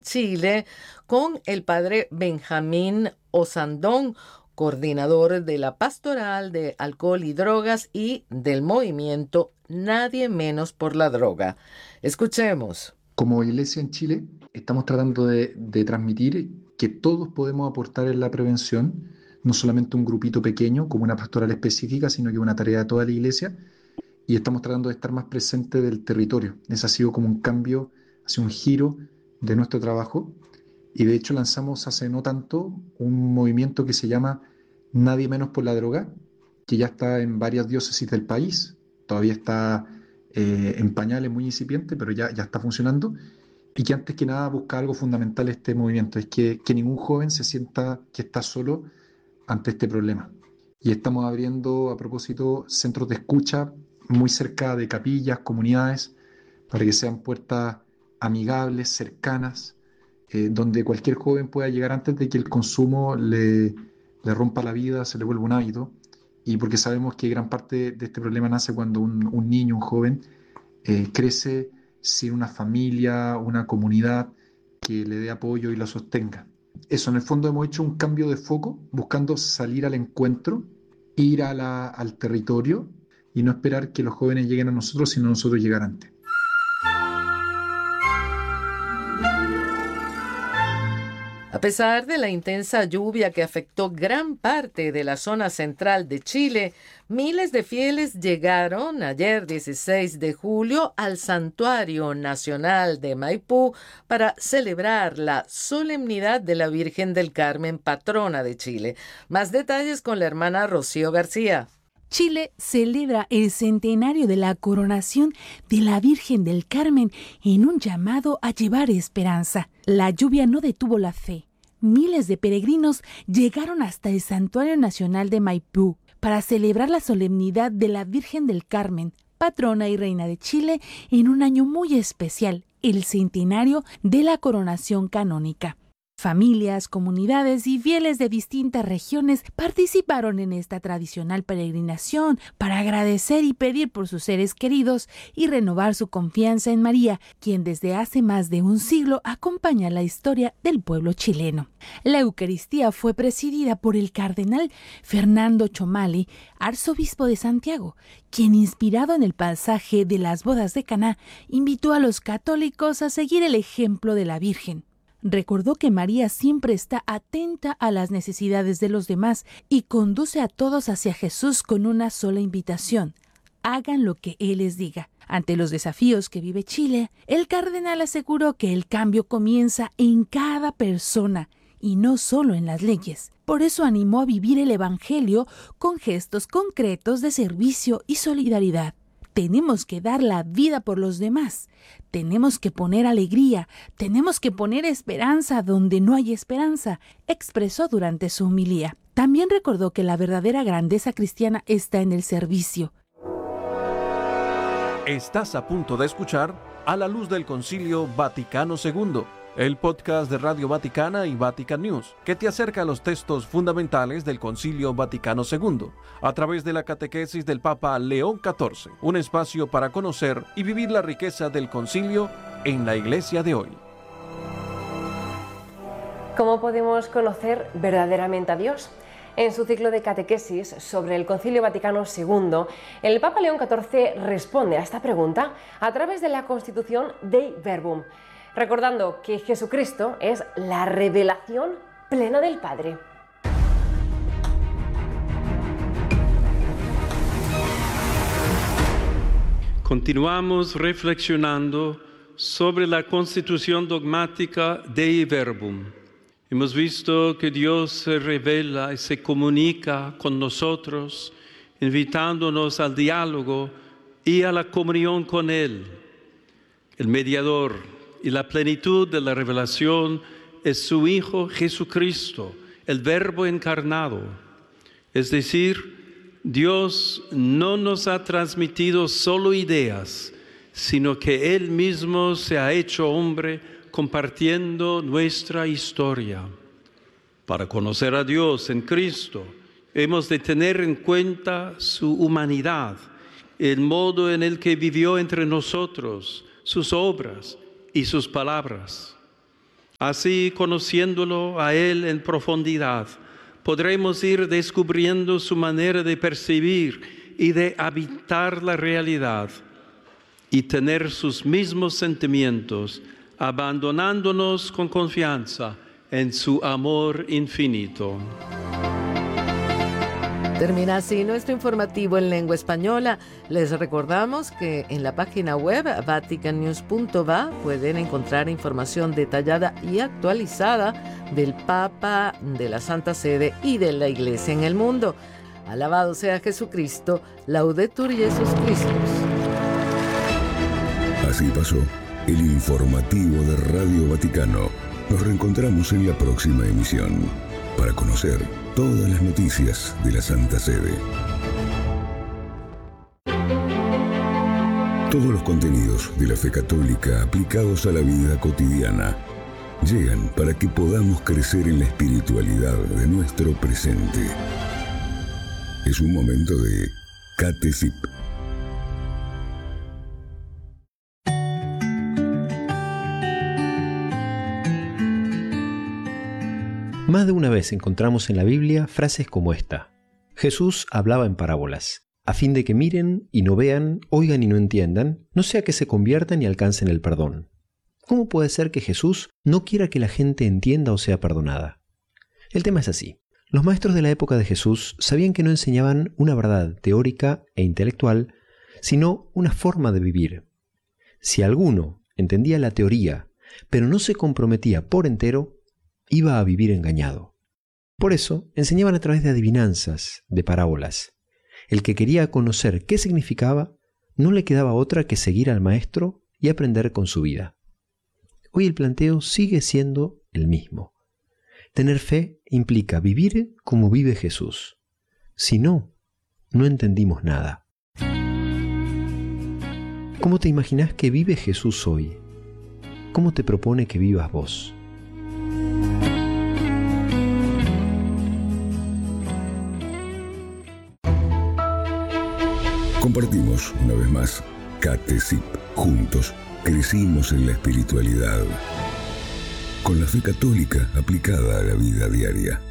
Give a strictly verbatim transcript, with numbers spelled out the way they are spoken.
Chile, con el padre Benjamín Osandón, coordinador de la Pastoral de Alcohol y Drogas y del movimiento Nadie Menos por la Droga. Escuchemos. Como iglesia en Chile, estamos tratando de, de transmitir que todos podemos aportar en la prevención, no solamente un grupito pequeño como una pastoral específica, sino que una tarea de toda la iglesia, y estamos tratando de estar más presentes del territorio. Ese ha sido como un cambio, ha sido un giro de nuestro trabajo, y de hecho lanzamos hace no tanto un movimiento que se llama Nadie Menos por la Droga, que ya está en varias diócesis del país, todavía está eh, en pañales, muy incipiente, pero ya, ya está funcionando, y que antes que nada busca algo fundamental este movimiento, es que, que ningún joven se sienta que está solo ante este problema. Y estamos abriendo, a propósito, centros de escucha muy cerca de capillas, comunidades, para que sean puertas amigables, cercanas, eh, donde cualquier joven pueda llegar antes de que el consumo le, le rompa la vida, se le vuelva un hábito, y porque sabemos que gran parte de este problema nace cuando un, un niño, un joven, eh, crece sin una familia, una comunidad que le dé apoyo y la sostenga. Eso, en el fondo hemos hecho un cambio de foco, buscando salir al encuentro, ir a la, al territorio y no esperar que los jóvenes lleguen a nosotros, sino nosotros llegar antes. A pesar de la intensa lluvia que afectó gran parte de la zona central de Chile, miles de fieles llegaron ayer dieciséis de julio al Santuario Nacional de Maipú para celebrar la solemnidad de la Virgen del Carmen, patrona de Chile. Más detalles con la hermana Rocío García. Chile celebra el centenario de la coronación de la Virgen del Carmen en un llamado a llevar esperanza. La lluvia no detuvo la fe. Miles de peregrinos llegaron hasta el Santuario Nacional de Maipú para celebrar la solemnidad de la Virgen del Carmen, patrona y reina de Chile, en un año muy especial, el centenario de la coronación canónica. Familias, comunidades y fieles de distintas regiones participaron en esta tradicional peregrinación para agradecer y pedir por sus seres queridos y renovar su confianza en María, quien desde hace más de un siglo acompaña la historia del pueblo chileno. La Eucaristía fue presidida por el cardenal Fernando Chomali, arzobispo de Santiago, quien, inspirado en el pasaje de las bodas de Caná, invitó a los católicos a seguir el ejemplo de la Virgen. Recordó que María siempre está atenta a las necesidades de los demás y conduce a todos hacia Jesús con una sola invitación: hagan lo que Él les diga. Ante los desafíos que vive Chile, el cardenal aseguró que el cambio comienza en cada persona y no solo en las leyes. Por eso animó a vivir el Evangelio con gestos concretos de servicio y solidaridad. Tenemos que dar la vida por los demás, tenemos que poner alegría, tenemos que poner esperanza donde no hay esperanza, expresó durante su homilía. También recordó que la verdadera grandeza cristiana está en el servicio. Estás a punto de escuchar A la Luz del Concilio Vaticano segundo, el podcast de Radio Vaticana y Vatican News, que te acerca a los textos fundamentales del Concilio Vaticano segundo, a través de la catequesis del Papa León catorce, un espacio para conocer y vivir la riqueza del concilio en la Iglesia de hoy. ¿Cómo podemos conocer verdaderamente a Dios? En su ciclo de catequesis sobre el Concilio Vaticano segundo, el Papa León catorce responde a esta pregunta a través de la Constitución Dei Verbum, recordando que Jesucristo es la revelación plena del Padre. Continuamos reflexionando sobre la constitución dogmática Dei Verbum. Hemos visto que Dios se revela y se comunica con nosotros, invitándonos al diálogo y a la comunión con Él. El mediador y la plenitud de la revelación es su Hijo Jesucristo, el Verbo encarnado. Es decir, Dios no nos ha transmitido solo ideas, sino que Él mismo se ha hecho hombre compartiendo nuestra historia. Para conocer a Dios en Cristo, hemos de tener en cuenta su humanidad, el modo en el que vivió entre nosotros, sus obras y sus palabras. Así, conociéndolo a Él en profundidad, podremos ir descubriendo su manera de percibir y de habitar la realidad y tener sus mismos sentimientos, abandonándonos con confianza en su amor infinito. Termina así nuestro informativo en lengua española. Les recordamos que en la página web vatican news punto va pueden encontrar información detallada y actualizada del Papa, de la Santa Sede y de la Iglesia en el mundo. Alabado sea Jesucristo, Laudetur Jesus Christus. Así pasó el informativo de Radio Vaticano. Nos reencontramos en la próxima emisión para conocer todas las noticias de la Santa Sede. Todos los contenidos de la fe católica aplicados a la vida cotidiana llegan para que podamos crecer en la espiritualidad de nuestro presente. Es un momento de Catesip. Más de una vez encontramos en la Biblia frases como esta. Jesús hablaba en parábolas, a fin de que miren y no vean, oigan y no entiendan, no sea que se conviertan y alcancen el perdón. ¿Cómo puede ser que Jesús no quiera que la gente entienda o sea perdonada? El tema es así. Los maestros de la época de Jesús sabían que no enseñaban una verdad teórica e intelectual, sino una forma de vivir. Si alguno entendía la teoría, pero no se comprometía por entero, iba a vivir engañado. Por eso enseñaban a través de adivinanzas, de parábolas. El que quería conocer qué significaba, no le quedaba otra que seguir al maestro y aprender con su vida. Hoy el planteo sigue siendo el mismo. Tener fe implica vivir como vive Jesús. Si no, no entendimos nada. ¿Cómo te imaginas que vive Jesús hoy? ¿Cómo te propone que vivas vos? Compartimos una vez más Catesip. Juntos crecimos en la espiritualidad con la fe católica aplicada a la vida diaria.